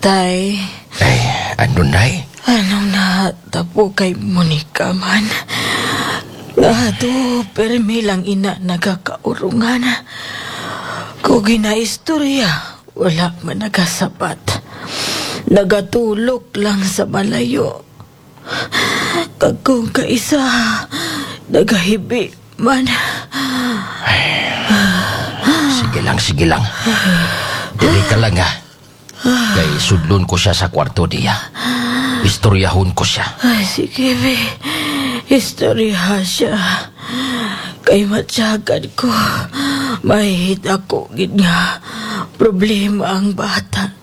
Tay, Ay, ano nay? anong natapo kay Monica man? Ato, permi lang ina nagakaurungan. Kung ginaistorya, wala man nagasapat. Nagatulok lang sa malayo. Kagkong kaisa, nagahibi man. Sige lang. Dili ka lang ha. Kay sudlon ko siya sa kwarto diya. Istoryahon ko siya. Ay, sige, be. Istorya siya. Kay matyagan ko, mahit ako gid nga problema ang bata.